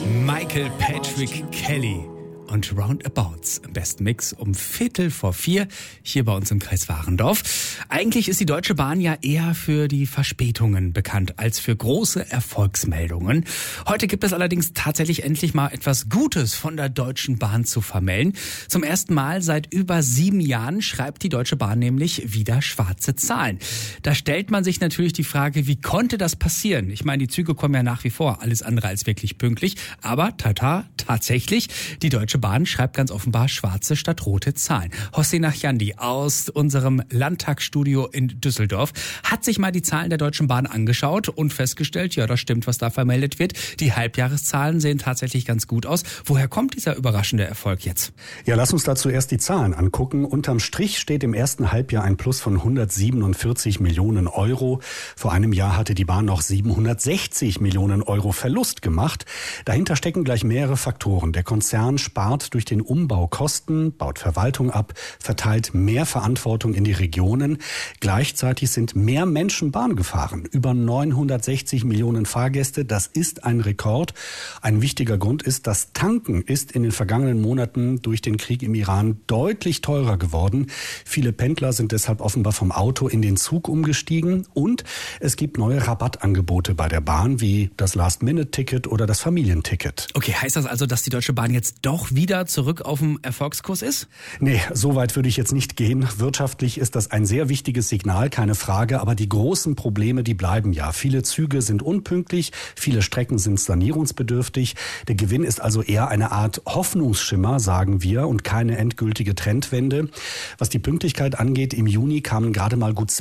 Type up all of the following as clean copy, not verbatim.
Michael Patrick Kelly und Roundabouts im besten Mix um 3:45 hier bei uns im Kreis Warendorf. Eigentlich ist die Deutsche Bahn ja eher für die Verspätungen bekannt als für große Erfolgsmeldungen. Heute gibt es allerdings tatsächlich endlich mal etwas Gutes von der Deutschen Bahn zu vermelden. Zum ersten Mal seit über 7 Jahren schreibt die Deutsche Bahn nämlich wieder schwarze Zahlen. Da stellt man sich natürlich die Frage, wie konnte das passieren? Ich meine, die Züge kommen ja nach wie vor alles andere als wirklich pünktlich. Aber tatsächlich, die Deutsche Bahn schreibt ganz offenbar schwarze statt rote Zahlen. Hossein Nachyandi aus unserem Landtagsstudio in Düsseldorf hat sich mal die Zahlen der Deutschen Bahn angeschaut und festgestellt, ja, das stimmt, was da vermeldet wird. Die Halbjahreszahlen sehen tatsächlich ganz gut aus. Woher kommt dieser überraschende Erfolg jetzt? Ja, lass uns dazu erst die Zahlen angucken. Unterm Strich steht im ersten Halbjahr ein Plus von 147 Millionen Euro. Vor einem Jahr hatte die Bahn noch 760 Millionen Euro Verlust gemacht. Dahinter stecken gleich mehrere Faktoren. Der Konzern spart durch den Umbau Kosten, baut Verwaltung ab, verteilt mehr Verantwortung in die Regionen. Gleichzeitig sind mehr Menschen Bahn gefahren. Über 960 Millionen Fahrgäste, das ist ein Rekord. Ein wichtiger Grund ist, das Tanken ist in den vergangenen Monaten durch den Krieg im Iran deutlich teurer geworden. Viele Pendler sind deshalb offenbar vom Auto in den Zug umgestiegen. Und es gibt neue Rabattangebote bei der Bahn, wie das Last-Minute-Ticket oder das Familienticket. Okay, heißt das also, dass die Deutsche Bahn jetzt doch wieder zurück auf dem Erfolgskurs ist? Nee, so weit würde ich jetzt nicht gehen. Wirtschaftlich ist das ein sehr wichtiges Signal, keine Frage. Aber die großen Probleme, die bleiben ja. Viele Züge sind unpünktlich, viele Strecken sind sanierungsbedürftig. Der Gewinn ist also eher eine Art Hoffnungsschimmer, sagen wir, und keine endgültige Trendwende. Was die Pünktlichkeit angeht, im Juni kamen gerade mal gut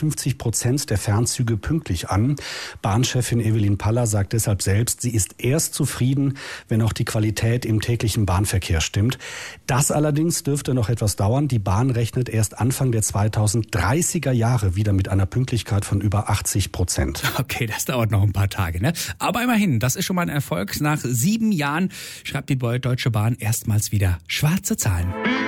52% der Fernzüge pünktlich an. Bahnchefin Evelyn Paller sagt deshalb selbst, sie ist erst zufrieden, wenn auch die Qualität im täglichen Bahnverkehr stimmt. Das allerdings dürfte noch etwas dauern. Die Bahn rechnet erst Anfang der 2030er Jahre wieder mit einer Pünktlichkeit von über 80%. Okay, das dauert noch ein paar Tage, ne? Aber immerhin, das ist schon mal ein Erfolg. Nach 7 Jahren schreibt die Deutsche Bahn erstmals wieder schwarze Zahlen.